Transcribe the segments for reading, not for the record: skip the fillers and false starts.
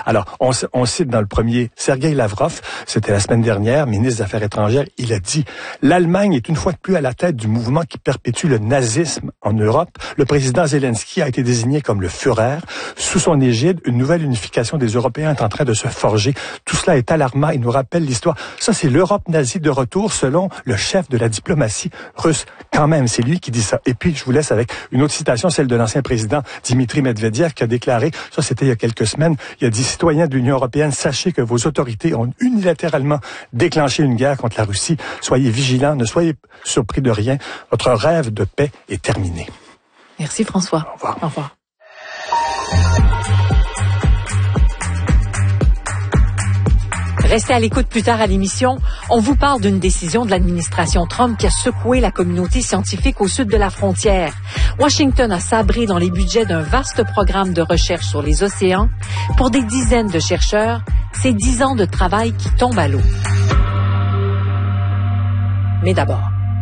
Alors, on cite dans le premier Sergueï Lavrov, c'était la semaine dernière, ministre des Affaires étrangères, il a dit « L'Allemagne est une fois de plus à la tête du mouvement qui perpétue le nazisme en Europe. Le président Zelensky a été désigné comme le Führer. Sous son égide, une nouvelle unification des Européens est en train de se forger. Tout cela est alarmant et nous rappelle l'histoire. » Ça, c'est l'Europe nazie de retour, selon le chef de la diplomatie russe. Quand même, c'est lui qui dit ça. Et puis, je vous laisse avec une autre citation, celle de l'ancien président Dimitri Medvedev, qui a déclaré, ça c'était il y a quelques semaines, il a dit « Citoyens de l'Union européenne, sachez que vos autorités ont unilatéralement déclenché une guerre contre la Russie. Soyez vigilants, ne soyez surpris de rien. Votre rêve de paix est terminé. » Merci François. Au revoir. Au revoir. Restez à l'écoute plus tard à l'émission. On vous parle d'une décision de l'administration Trump qui a secoué la communauté scientifique au sud de la frontière. Washington a sabré dans les budgets d'un vaste programme de recherche sur les océans. Pour des dizaines de chercheurs, c'est 10 ans de travail qui tombent à l'eau. Mais d'abord,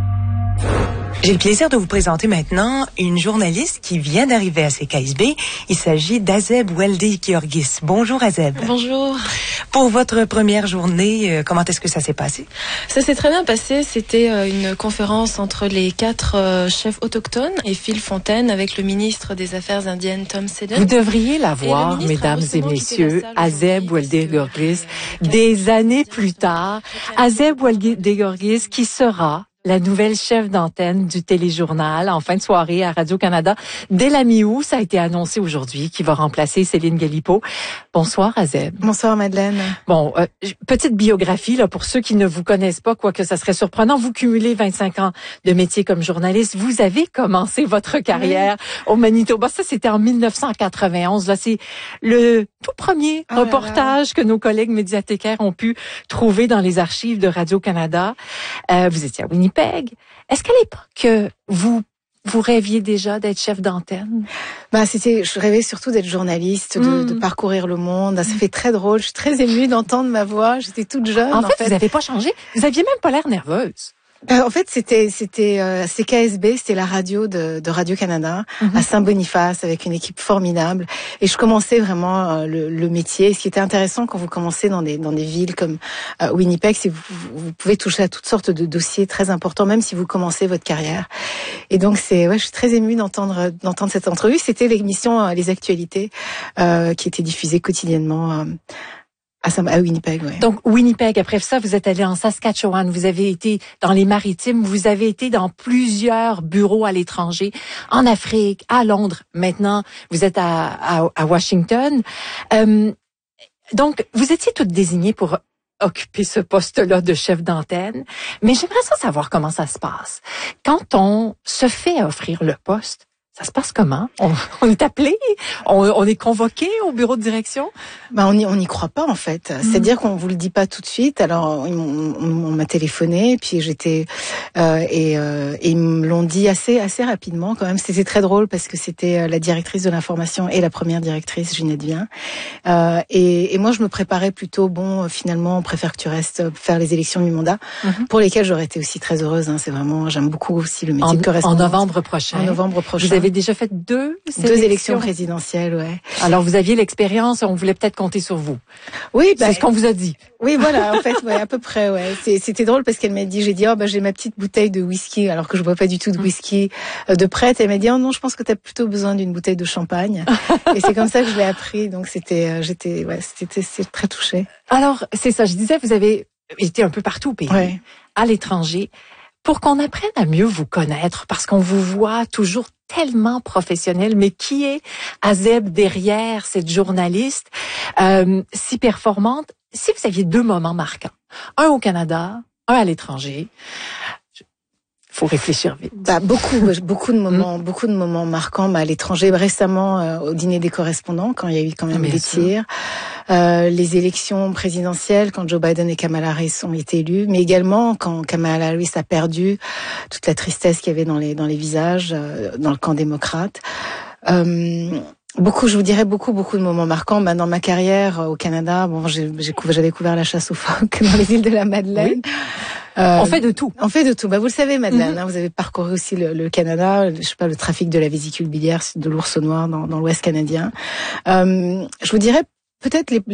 j'ai le plaisir de vous présenter maintenant une journaliste qui vient d'arriver à CKSB. Il s'agit d'Azeb Weldi-Georgis. Bonjour Azeb. Bonjour. Pour votre première journée, comment est-ce que ça s'est passé? Ça s'est très bien passé. C'était une conférence entre les 4 chefs autochtones et Phil Fontaine avec le ministre des Affaires indiennes Tom Seddon. Vous devriez la voir, mesdames et messieurs, Azeb Weldi-Georgis, des années plus tard. Azeb Weldi-Georgis qui sera la nouvelle chef d'antenne du téléjournal en fin de soirée à Radio-Canada. Dès la mi-août, ça a été annoncé aujourd'hui, qui va remplacer Céline Galipeau. Bonsoir, Azeb. Bonsoir, Madeleine. Bon, petite biographie là pour ceux qui ne vous connaissent pas, quoique ça serait surprenant. Vous cumulez 25 ans de métier comme journaliste. Vous avez commencé votre carrière au Manitoba. Ça, c'était en 1991. Là, c'est le tout premier reportage que nos collègues médiathécaires ont pu trouver dans les archives de Radio-Canada. Vous étiez à Winnipeg. Est-ce qu'à l'époque, vous rêviez déjà d'être chef d'antenne? Je rêvais surtout d'être journaliste, de parcourir le monde. Ça fait très drôle. Je suis très émue d'entendre ma voix. J'étais toute jeune. En fait, vous n'avez pas changé. Vous aviez même pas l'air nerveuse. En fait, c'était CKSB, c'était la radio de Radio-Canada à Saint-Boniface avec une équipe formidable. Et je commençais vraiment le métier. Ce qui était intéressant quand vous commencez dans des villes comme Winnipeg, c'est que vous pouvez toucher à toutes sortes de dossiers très importants, même si vous commencez votre carrière. Et donc je suis très émue d'entendre cette entrevue. C'était l'émission Les Actualités qui était diffusée quotidiennement. À Winnipeg, ouais. Donc, Winnipeg, après ça, vous êtes allé en Saskatchewan, vous avez été dans les Maritimes, vous avez été dans plusieurs bureaux à l'étranger, en Afrique, à Londres. Maintenant, vous êtes à Washington. Donc, vous étiez toutes désignées pour occuper ce poste-là de chef d'antenne. Mais j'aimerais savoir comment ça se passe. Quand on se fait offrir le poste, ça se passe comment? On est appelé? On est convoqué au bureau de direction? On n'y croit pas, en fait. C'est-à-dire qu'on vous le dit pas tout de suite. Alors, on m'a téléphoné, puis j'étais, et ils me l'ont dit assez rapidement, quand même. C'était très drôle parce que c'était la directrice de l'information et la première directrice, Ginette Vien. Et moi, je me préparais plutôt, finalement, on préfère que tu restes faire les élections du mandat, pour lesquelles j'aurais été aussi très heureuse, hein. C'est vraiment, j'aime beaucoup aussi le métier de correspondante. En novembre prochain. Vous avez déjà fait deux élections présidentielles, ouais. Alors, vous aviez l'expérience, on voulait peut-être compter sur vous. Oui, c'est ce qu'on vous a dit. Oui, voilà, en fait, ouais, à peu près, ouais. C'était drôle parce qu'elle m'a dit, j'ai dit, j'ai ma petite bouteille de whisky, alors que je bois pas du tout de whisky de prête. Elle m'a dit, non, je pense que t'as plutôt besoin d'une bouteille de champagne. Et c'est comme ça que je l'ai appris. Donc c'était très touchée. Alors, c'est ça, je disais, vous avez été un peu partout au pays, à l'étranger. Pour qu'on apprenne à mieux vous connaître, parce qu'on vous voit toujours tellement professionnel, mais qui est Azeb derrière cette journaliste si performante? Si vous aviez 2 moments marquants, un au Canada, un à l'étranger, faut réfléchir vite. Beaucoup de moments marquants à l'étranger. Récemment, au dîner des correspondants, quand il y a eu quand même des tirs. Les élections présidentielles, quand Joe Biden et Kamala Harris ont été élus, mais également quand Kamala Harris a perdu, toute la tristesse qu'il y avait dans les visages, dans le camp démocrate. Je vous dirais beaucoup de moments marquants. Dans ma carrière au Canada, j'avais couvert la chasse aux phoques dans les îles de la Madeleine. Oui. On fait de tout. Vous le savez, Madeleine, vous avez parcouru aussi le Canada, le trafic de la vésicule biliaire, de l'ours noir dans l'Ouest canadien. Je vous dirais peut-être